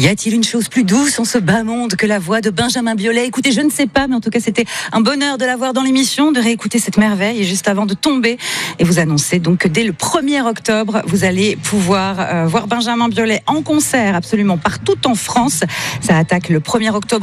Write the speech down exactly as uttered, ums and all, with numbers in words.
Y a-t-il une chose plus douce en ce bas monde que la voix de Benjamin Biolay? Écoutez, je ne sais pas, mais en tout cas, c'était un bonheur de l'avoir dans l'émission, de réécouter cette merveille. Et juste avant de tomber et vous annoncer donc que dès le premier octobre, vous allez pouvoir euh, voir Benjamin Biolay en concert absolument partout en France. Ça attaque le premier octobre.